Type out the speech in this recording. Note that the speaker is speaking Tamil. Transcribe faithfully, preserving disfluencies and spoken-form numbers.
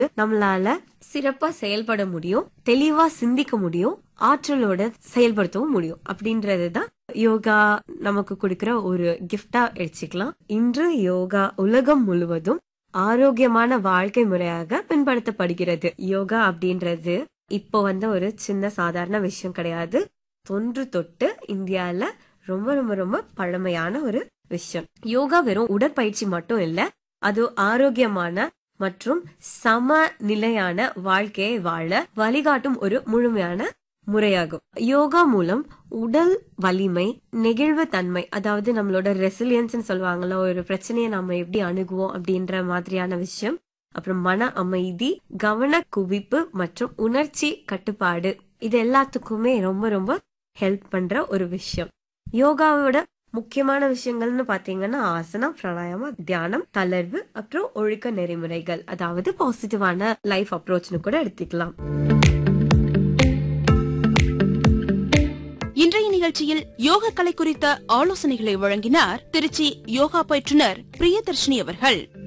நம்மளால சிறப்பா செயல்பட முடியும், தெளிவா சிந்திக்க முடியும், ஆற்றலோட செயல்படுத்தவும் முடியும். அப்படின்றதுதான் யோகா நமக்கு கொடுக்கிற ஒரு கிஃப்டா எடுத்துக்கலாம். இன்று யோகா உலகம் முழுவதும் ஆரோக்கியமான வாழ்க்கை முறையாக பின்பற்றப்படுகிறது. யோகா அப்படின்றது இப்போ வந்து ஒரு சின்ன சாதாரண விஷயம் கிடையாது. தொன்று தொட்டு இந்தியால ரொம்ப ரொம்ப ரொம்ப பழமையான ஒரு விஷயம். யோகா வெறும் உடற்பயிற்சி மட்டும் இல்ல, அது ஆரோக்கியமான மற்றும் சமநிலையான வாழ்க்கையை வாழ வழிகாட்டும் ஒரு முழுமையான முறையாகும். யோகா மூலம் உடல் வலிமை, நெகிழ்வு தன்மை, அதாவது நம்மளோட ரெசிலியன்ஸ் சொல்லுவாங்கல்ல, ஒரு பிரச்சனையை நம்ம எப்படி அணுகுவோம் அப்படின்ற மாதிரியான விஷயம், அப்புறம் மன அமைதி, கவன குவிப்பு மற்றும் உணர்ச்சி கட்டுப்பாடு, இது எல்லாத்துக்குமே ரொம்ப ரொம்ப ஹெல்ப் பண்ற ஒரு விஷயம். யோகாவோட முக்கியமான விஷயங்கள்னு பாத்தீங்கன்னா ஆசனம், பிராணாயாமம், தியானம், தளர்வு, அப்புறம் ஒழுக்க நெறிமுறைகள், அதாவது பாசிட்டிவான லைஃப் அப்ரோச்னு கூட எடுத்துக்கலாம். இன்றைய நிகழ்ச்சியில் யோக கலை குறித்த ஆலோசனைகளை வழங்கினார் திருச்சி யோகா பயிற்றுனர் பிரியதர்ஷினி அவர்கள்.